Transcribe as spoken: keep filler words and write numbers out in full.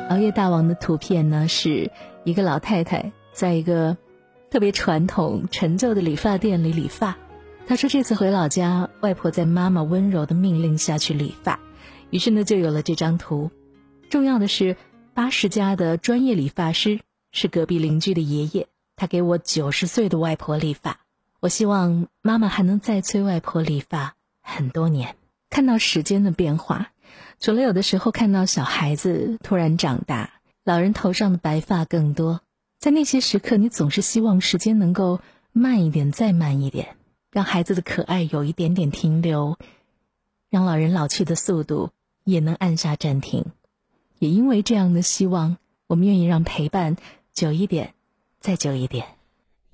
熬夜大王的图片呢，是一个老太太在一个特别传统陈旧的理发店里理发。她说这次回老家，外婆在妈妈温柔的命令下去理发，于是呢就有了这张图。重要的是八十家的专业理发师是隔壁邻居的爷爷，他给我九十岁的外婆理发。我希望妈妈还能再催外婆理发很多年。看到时间的变化，除了有的时候看到小孩子突然长大，老人头上的白发更多，在那些时刻你总是希望时间能够慢一点再慢一点，让孩子的可爱有一点点停留，让老人老去的速度也能按下暂停。也因为这样的希望，我们愿意让陪伴久一点再久一点。